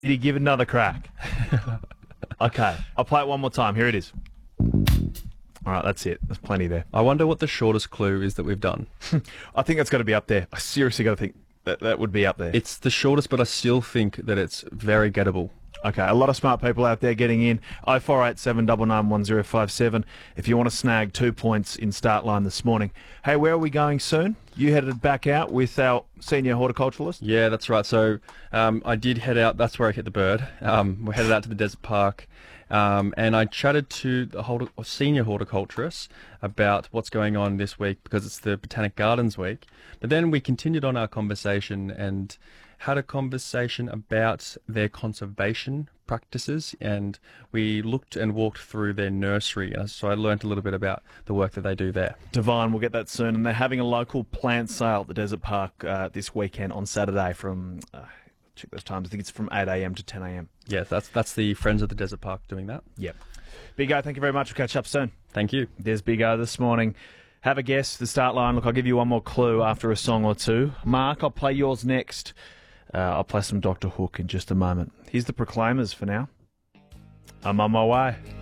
Did he give it another crack? Okay, I'll play it one more time. Here it is. All right, that's it. There's plenty there. I wonder what the shortest clue is that we've done. I think that's got to be up there. I seriously got to think that would be up there. It's the shortest, but I still think that it's very gettable. Okay, a lot of smart people out there getting in. 0487 991 if you want to snag 2 points in start line this morning. Hey, where are we going soon? You headed back out with our senior horticulturalist? Yeah, that's right. So I did head out. That's where I hit the bird. We headed out to the desert park. And I chatted to the senior horticulturist about what's going on this week because it's the Botanic Gardens week. But then we continued on our conversation and had a conversation about their conservation practices, and we looked and walked through their nursery. So I learned a little bit about the work that they do there. Divine, we'll get that soon. And they're having a local plant sale at the Desert Park this weekend on Saturday from... check those times. I think it's from 8 a.m. to 10 a.m. Yeah, that's the Friends of the Desert Park doing that. Yep. Big O, thank you very much. We'll catch up soon. Thank you. There's Big O this morning. Have a guess, the start line. Look, I'll give you one more clue after a song or two. Mark, I'll play yours next. I'll play some Dr. Hook in just a moment. Here's the Proclaimers for now. I'm on my way.